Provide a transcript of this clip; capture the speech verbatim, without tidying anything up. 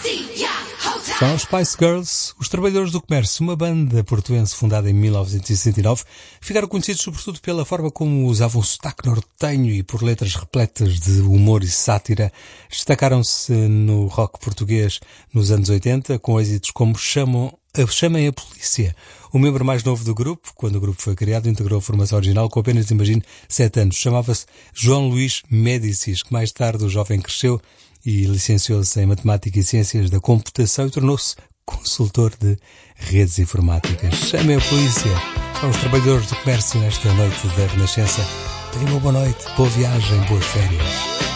São os Spice Girls, os Trabalhadores do Comércio, uma banda portuense fundada em mil novecentos e sessenta e nove, ficaram conhecidos sobretudo pela forma como usavam o sotaque nortenho e por letras repletas de humor e sátira. Destacaram-se no rock português nos anos oitenta, com êxitos como Chamam, Chamem a Polícia. O membro mais novo do grupo, quando o grupo foi criado, integrou a formação original com apenas, imagine, sete anos. Chamava-se João Luís Médicis, que mais tarde o jovem cresceu e licenciou-se em Matemática e Ciências da Computação e tornou-se consultor de redes informáticas. Chamem a Polícia. São os Trabalhadores do Comércio nesta noite da Renascença. Tenham uma boa noite, boa viagem, boas férias.